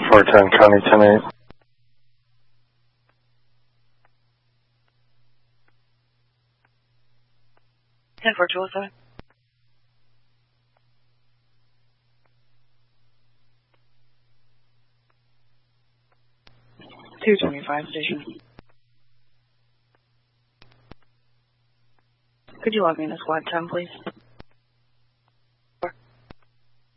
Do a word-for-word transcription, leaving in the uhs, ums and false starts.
four ten, County ten eight. ten four two oh seven. two twenty-five station. Could you log me in to squad ten, please?